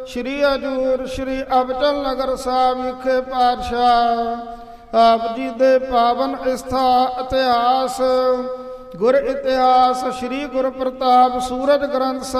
ਸ਼੍ਰੀ ਹਜ਼ੂਰ ਸ਼੍ਰੀ ਅਬਚਲ ਨਗਰ ਸਾਹਿਬ ਵਿਖੇ ਪਾਤਸ਼ਾਹ ਆਪ ਜੀ ਦੇ ਪਾਵਨ ਸਥਾ ਇਤਿਹਾਸ ਗੁਰ ਇਤਿਹਾਸ ਸ਼੍ਰੀ ਗੁਰ ਪ੍ਰਤਾਪ ਸੂਰਜ ਗ੍ਰੰਥ